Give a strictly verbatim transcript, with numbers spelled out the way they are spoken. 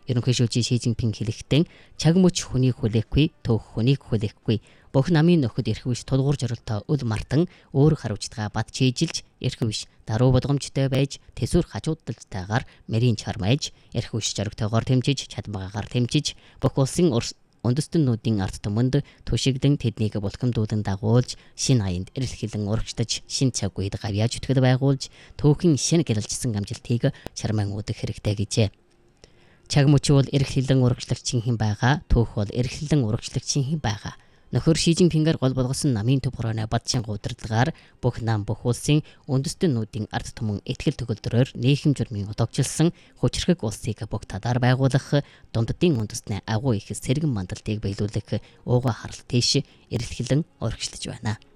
Ерөнхийлөгч Ши Цзиньпин хэлэхдээ чаг мөч хүнийг хүлээхгүй, төөх хүнийг хүлээхгүй. Бүх намын нөхөд эрх биш тулгуур жоролтой өл мартан өөр харуулждгаа бат чийжилж эрх биш даруй болгомжтой байж тэсвэр хажуудалтайгаар мэрийн чармайж эрх биш зоригтойгоор тэмчиж чадмагаагаар тэмчиж бүх улсын үндэстнүүдийн ард түмэнд түшигдэн тэднийг булхамдуулан дагуулж шинэ аянд эрэлхэлэн урагштаж шинэ цаг үед гавьяа зүтгэл байгуулж түүхэн шинэ гэрэлжсэн амжилтыг чармайгуудах хэрэгтэй гэжээ. Чаг мөч бол эрэлхэлэн урагшлагчийн хэн байгаа, түүх бол эрэлхэлэн урагшлагчийн хэн байгаа. Нөхөр Ши Цзиньпингээр гол болгосон намын төв хорооны бадчин гудалдгаар бүх нам бүх улсын үндэстнүүдийн ард түмэн ихтгэл төгөлдрөөр нийхэм журмын одогжилсан хүчрхэг улсыг бүх талаар байгуулах, дунддын үндэстний агуу их сэргэн мандалтыг биелүүлэх ууга харалт тийш эрэлхэлэн урагшлаж байна.